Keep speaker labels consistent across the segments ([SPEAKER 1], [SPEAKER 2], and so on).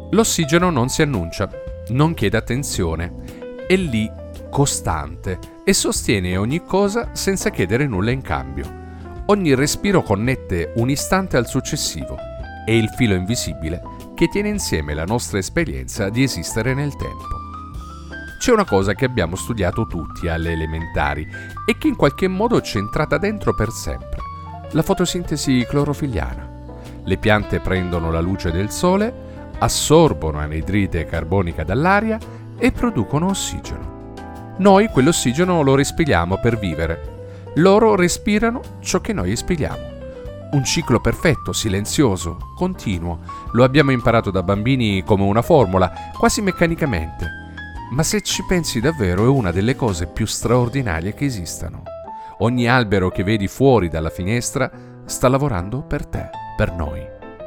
[SPEAKER 1] L'ossigeno non si annuncia, non chiede attenzione, è lì costante e sostiene ogni cosa senza chiedere nulla in cambio. Ogni respiro connette un istante al successivo. È il filo invisibile che tiene insieme la nostra esperienza di esistere nel tempo. C'è una cosa che abbiamo studiato tutti alle elementari e che in qualche modo ci è entrata dentro per sempre: la fotosintesi clorofilliana. Le piante prendono la luce del sole, assorbono anidride carbonica dall'aria e producono ossigeno. Noi quell'ossigeno lo respiriamo per vivere. Loro respirano ciò che noi espiriamo. Un ciclo perfetto, silenzioso, continuo. Lo abbiamo imparato da bambini come una formula, quasi meccanicamente. Ma se ci pensi davvero è una delle cose più straordinarie che esistano. Ogni albero che vedi fuori dalla finestra sta lavorando per te, per noi.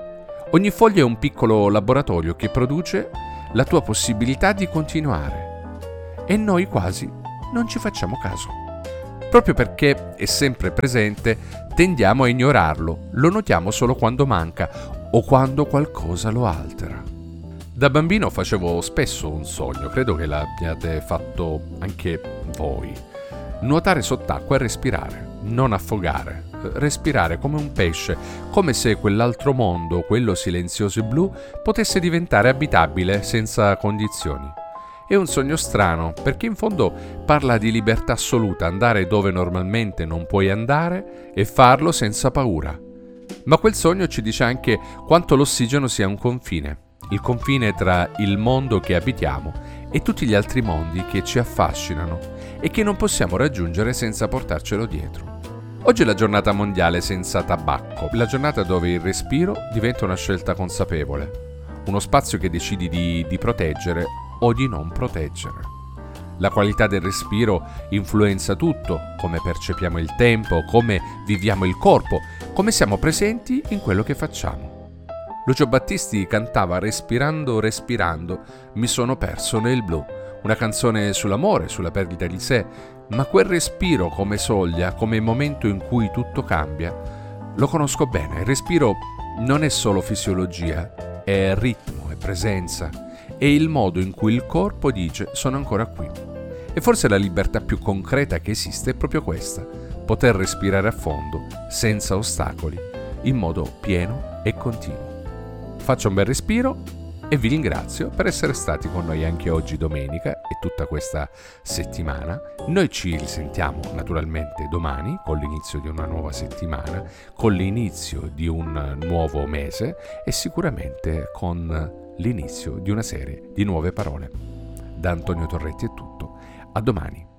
[SPEAKER 1] Ogni foglia è un piccolo laboratorio che produce la tua possibilità di continuare. E noi quasi non ci facciamo caso. Proprio perché è sempre presente, tendiamo a ignorarlo, lo notiamo solo quando manca o quando qualcosa lo altera. Da bambino facevo spesso un sogno, credo che l'abbiate fatto anche voi. Nuotare sott'acqua e respirare, non affogare, respirare come un pesce, come se quell'altro mondo, quello silenzioso e blu, potesse diventare abitabile senza condizioni. È un sogno strano, perché in fondo parla di libertà assoluta, andare dove normalmente non puoi andare e farlo senza paura. Ma quel sogno ci dice anche quanto l'ossigeno sia un confine, il confine tra il mondo che abitiamo e tutti gli altri mondi che ci affascinano e che non possiamo raggiungere senza portarcelo dietro. Oggi è la giornata mondiale senza tabacco, la giornata dove il respiro diventa una scelta consapevole, uno spazio che decidi di proteggere o di non proteggere. La qualità del respiro influenza tutto, come percepiamo il tempo, come viviamo il corpo, come siamo presenti in quello che facciamo. Lucio Battisti cantava "Respirando, respirando, mi sono perso nel blu", una canzone sull'amore, sulla perdita di sé, ma quel respiro come soglia, come momento in cui tutto cambia, lo conosco bene. Il respiro non è solo fisiologia, è ritmo, è presenza, è il modo in cui il corpo dice "sono ancora qui". E forse la libertà più concreta che esiste è proprio questa: poter respirare a fondo, senza ostacoli, in modo pieno e continuo. Faccio un bel respiro e vi ringrazio per essere stati con noi anche oggi domenica e tutta questa settimana. Noi ci risentiamo naturalmente domani con l'inizio di una nuova settimana, con l'inizio di un nuovo mese e sicuramente con l'inizio di una serie di nuove parole. Da Antonio Torretti è tutto. A domani.